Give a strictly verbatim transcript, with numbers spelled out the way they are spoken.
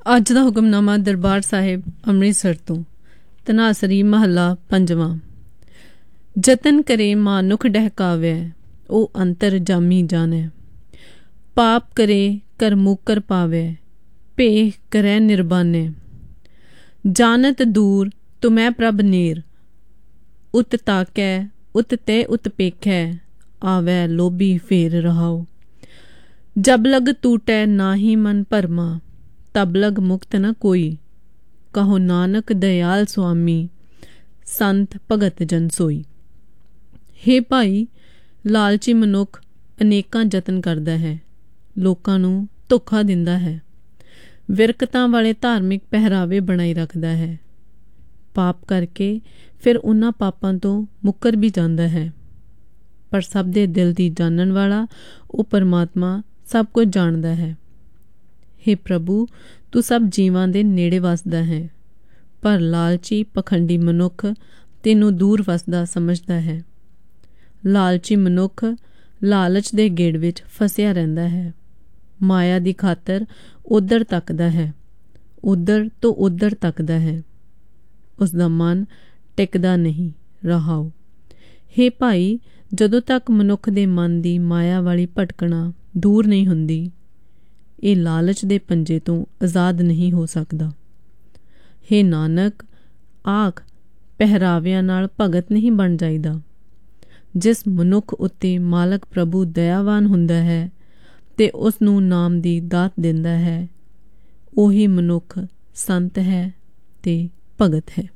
ਅੱਜ ਦਾ ਹੁਕਮਨਾਮਾ ਦਰਬਾਰ ਸਾਹਿਬ ਅੰਮ੍ਰਿਤਸਰ ਤੋਂ। ਤਨਾਸਰੀ ਮਹੱਲਾ ਪੰਜਵਾਂ। ਜਤਨ ਕਰੇ ਮਾਨੁਖ ਡਹਿਕਾਵੈ, ਉਹ ਅੰਤਰ ਜਾਮੀ ਜਾਣੈ। ਪਾਪ ਕਰੇ ਕਰ ਮੁਕਰ ਪਾਵੈ, ਭੇਹ ਕਰੈ ਨਿਰਬਾਨੈ। ਜਾਨਤ ਦੂਰ ਤੁਮੈ ਪ੍ਰਭ ਨੇਰ, ਉਤ ਤਾਕੈ ਉਤ ਤੇ ਉਤ ਪੇਖੈ। ਆਵੈ ਲੋਭੀ ਫੇਰ ਰਹਾਓ। ਜਬ ਲਗ ਟੂਟੈ ਨਾਹੀ ਮਨ ਭਰਮਾ, ਤਬ ਲਗ ਮੁਕਤ ਨ ਕੋਈ। ਕਹੋ ਨਾਨਕ ਦਇਆਲ ਸੁਆਮੀ, ਸੰਤ ਭਗਤ ਜਨ ਸੋਈ। ਹੇ ਭਾਈ, ਲਾਲਚੀ ਮਨੁੱਖ ਅਨੇਕਾਂ ਯਤਨ ਕਰਦਾ ਹੈ, ਲੋਕਾਂ ਨੂੰ ਧੋਖਾ ਦਿੰਦਾ ਹੈ, ਵਿਰਕਤਾਂ ਵਾਲੇ ਧਾਰਮਿਕ ਪਹਿਰਾਵੇ ਬਣਾਈ ਰੱਖਦਾ ਹੈ। ਪਾਪ ਕਰਕੇ ਫਿਰ ਉਹਨਾਂ ਪਾਪਾਂ ਤੋਂ ਮੁੱਕਰ ਵੀ ਜਾਂਦਾ ਹੈ। ਪਰ ਸਭ ਦੇ ਦਿਲ ਦੀ ਜਾਣਨ ਵਾਲਾ ਉਹ ਪਰਮਾਤਮਾ ਸਭ ਕੁਝ ਜਾਣਦਾ ਹੈ। ਹੇ ਪ੍ਰਭੂ, ਤੂੰ ਸਭ ਜੀਵਾਂ ਦੇ ਨੇੜੇ ਵਸਦਾ ਹੈ, ਪਰ ਲਾਲਚੀ ਪਖੰਡੀ ਮਨੁੱਖ ਤੈਨੂੰ ਦੂਰ ਵਸਦਾ ਸਮਝਦਾ ਹੈ। ਲਾਲਚੀ ਮਨੁੱਖ ਲਾਲਚ ਦੇ ਗੇੜ ਵਿੱਚ ਫਸਿਆ ਰਹਿੰਦਾ ਹੈ। ਮਾਇਆ ਦੀ ਖਾਤਰ ਉੱਧਰ ਤੱਕਦਾ ਹੈ, ਉੱਧਰ ਤੋਂ ਉੱਧਰ ਤੱਕਦਾ ਹੈ। ਉਸਦਾ ਮਨ ਟਿਕਦਾ ਨਹੀਂ। ਰਹਾਓ। ਹੇ ਭਾਈ, ਜਦੋਂ ਤੱਕ ਮਨੁੱਖ ਦੇ ਮਨ ਦੀ ਮਾਇਆ ਵਾਲੀ ਭਟਕਣਾ ਦੂਰ ਨਹੀਂ ਹੁੰਦੀ, ਇਹ ਲਾਲਚ ਦੇ ਪੰਜੇ ਤੋਂ ਆਜ਼ਾਦ ਨਹੀਂ ਹੋ ਸਕਦਾ। ਹੇ ਨਾਨਕ, ਆਖ ਪਹਿਰਾਵਿਆਂ ਨਾਲ ਭਗਤ ਨਹੀਂ ਬਣ ਜਾਈਦਾ। ਜਿਸ ਮਨੁੱਖ ਉੱਤੇ ਮਾਲਕ ਪ੍ਰਭੂ ਦਇਆਵਾਨ ਹੁੰਦਾ ਹੈ ਤੇ ਉਸ ਨੂੰ ਨਾਮ ਦੀ ਦਾਤ ਦਿੰਦਾ ਹੈ, ਉਹੀ ਮਨੁੱਖ ਸੰਤ ਹੈ ਤੇ ਭਗਤ ਹੈ।